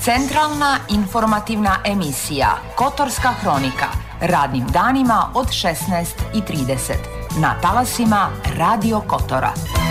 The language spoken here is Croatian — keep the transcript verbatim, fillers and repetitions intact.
Centralna informativna emisija Kotorska hronika, radnim danima od šesnaest i trideset na talasima Radio Kotora.